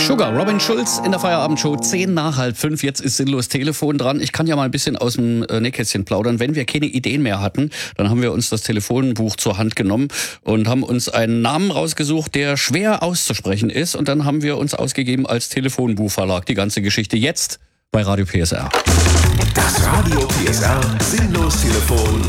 Sugar, Robin Schulz in der Feierabendshow, 5:10. Jetzt ist sinnlos Telefon dran. Ich kann ja mal ein bisschen aus dem Nähkästchen plaudern. Wenn wir keine Ideen mehr hatten, dann haben wir uns das Telefonbuch zur Hand genommen und haben uns einen Namen rausgesucht, der schwer auszusprechen ist. Und dann haben wir uns ausgegeben als Telefonbuchverlag. Die ganze Geschichte jetzt bei Radio PSR. Das Radio PSR Sinnlos Telefon.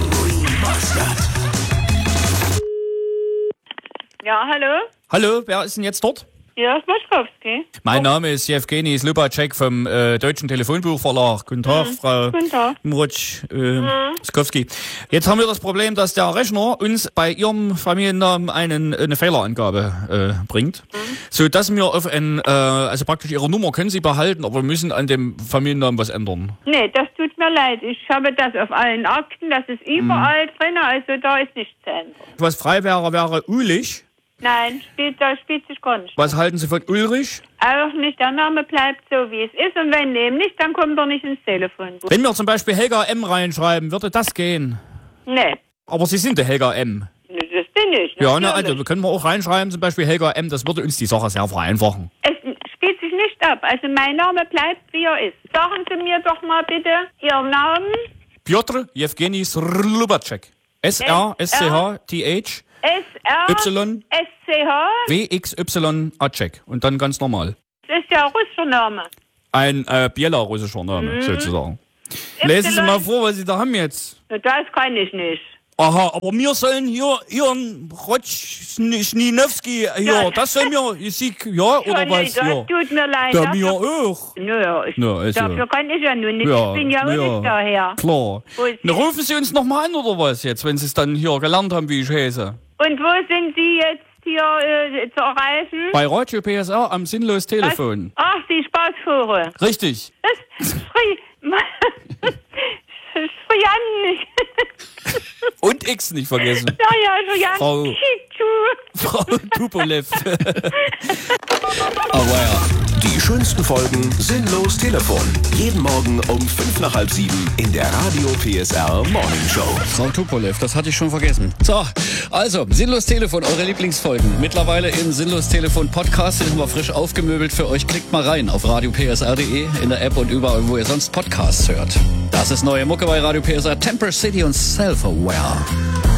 Ja, hallo? Hallo, wer ist denn jetzt dort? Ja, ist Moschkowski. Mein Name ist Jewgeni Slupacek vom Deutschen Telefonbuchverlag. Guten Tag, Frau Guten Tag. Moschkowski. Jetzt haben wir das Problem, dass der Rechner uns bei Ihrem Familiennamen eine Fehlerangabe bringt, so dass wir auf also praktisch Ihre Nummer können Sie behalten, aber wir müssen an dem Familiennamen was ändern. Nee, das tut mir leid. Ich habe das auf allen Akten, das ist überall drin, also da ist nichts zu ändern. Was frei wäre Ulich. Nein, da spielt sich gar nicht. Was halten Sie von Ulrich? Auch nicht, der Name bleibt so, wie es ist. Und wenn eben nicht, dann kommt er nicht ins Telefonbuch. Wenn wir zum Beispiel Helga M. reinschreiben, würde das gehen? Nee. Aber Sie sind der Helga M. Nee, das bin ich. Ja, ne, also können wir auch reinschreiben, zum Beispiel Helga M. Das würde uns die Sache sehr vereinfachen. Es spielt sich nicht ab. Also mein Name bleibt, wie er ist. Sagen Sie mir doch mal bitte Ihren Namen. Piotr Jewgeni Slupacek. S-R-S-C-H-T-H Y-W-X-Y-Acek. Und dann ganz normal. Das ist ja ein russischer Name. Ein bielorussischer Name, sozusagen. Lesen Sie mal vor, was Sie da haben jetzt. Das kann ich nicht. Aha, aber wir sollen hier Ihren Rotschninowski hier, das sollen wir, oder was? Das tut mir leid. Ja, mir auch. Dafür kann ich ja nur nicht. Ich bin ja auch nicht daher. Klar. Na, rufen Sie uns nochmal an, oder was jetzt, wenn Sie es dann hier gelernt haben, wie ich heiße? Und wo sind Sie jetzt hier zu erreichen? Bei Radio PSR am Sinnlos Telefon. Ach, die Spaßvogel. Richtig. Das ist Jan nicht. Und X nicht vergessen. Ja, Jan. Frau Tupolev. Aber ja. Die schönsten Folgen Sinnlos Telefon. Jeden Morgen um 6:55 in der Radio PSR Morning Show. Frau Tupolev, das hatte ich schon vergessen. So, also, Sinnlos Telefon, eure Lieblingsfolgen. Mittlerweile im Sinnlos Telefon Podcast, den haben wir frisch aufgemöbelt für euch. Klickt mal rein auf radiopsr.de, in der App und überall, wo ihr sonst Podcasts hört. Das ist neue Mucke bei Radio PSR, Temper City und Self-Aware.